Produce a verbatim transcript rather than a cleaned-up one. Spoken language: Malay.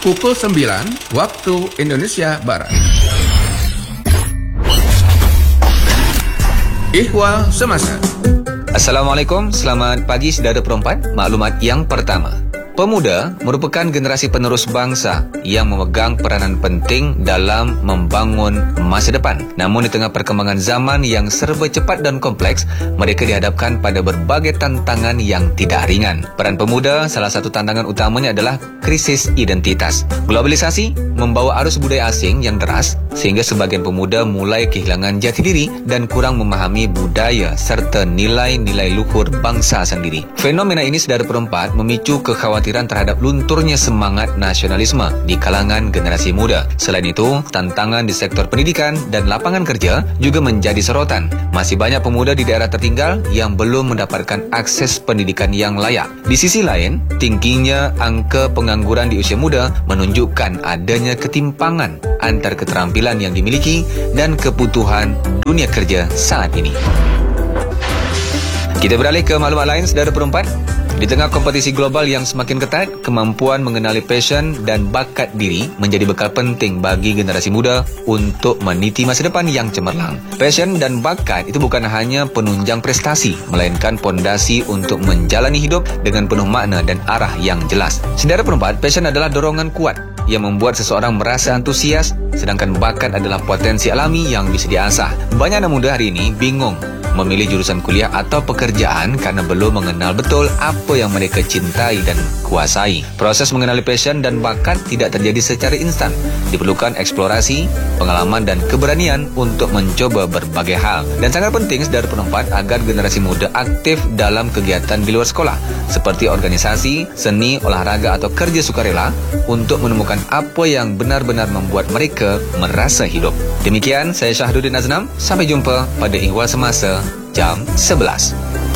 pukul sembilan waktu Indonesia Barat. Ihwal Semasa. Assalamualaikum, selamat pagi saudara perempuan. Maklumat yang pertama. Pemuda merupakan generasi penerus bangsa yang memegang peranan penting dalam membangun masa depan. Namun di tengah perkembangan zaman yang serba cepat dan kompleks, mereka dihadapkan pada berbagai tantangan yang tidak ringan. Peran pemuda, salah satu tantangan utamanya adalah krisis identitas. Globalisasi membawa arus budaya asing yang deras sehingga sebagian pemuda mulai kehilangan jati diri dan kurang memahami budaya serta nilai-nilai luhur bangsa sendiri. Fenomena ini saudara perempat memicu kekhawatiran terhadap lunturnya semangat nasionalisme di kalangan generasi muda. Selain itu, tantangan di sektor pendidikan dan lapangan kerja juga menjadi sorotan. Masih banyak pemuda di daerah tertinggal yang belum mendapatkan akses pendidikan yang layak. Di sisi lain, tingginya angka pengangguran di usia muda menunjukkan adanya ketimpangan antar keterampilan yang dimiliki dan kebutuhan dunia kerja saat ini. Kita beralih ke maklumat lain, saudara perempat. Di tengah kompetisi global yang semakin ketat, kemampuan mengenali passion dan bakat diri menjadi bekal penting bagi generasi muda untuk meniti masa depan yang cemerlang. Passion dan bakat itu bukan hanya penunjang prestasi, melainkan pondasi untuk menjalani hidup dengan penuh makna dan arah yang jelas. Saudara perempat, passion adalah dorongan kuat yang membuat seseorang merasa antusias, sedangkan bakat adalah potensi alami yang bisa diasah. Banyak anak muda hari ini bingung memilih jurusan kuliah atau pekerjaan karena belum mengenal betul apa yang mereka cintai dan kuasai. Proses mengenali passion dan bakat tidak terjadi secara instan. Diperlukan eksplorasi, pengalaman dan keberanian untuk mencoba berbagai hal. Dan sangat penting saudara penempat agar generasi muda aktif dalam kegiatan di luar sekolah seperti organisasi, seni, olahraga atau kerja sukarela untuk menemukan apa yang benar-benar membuat mereka merasa hidup. Demikian, saya Syahruddin Aznam. Sampai jumpa pada Ihwal Semasa jam sebelas.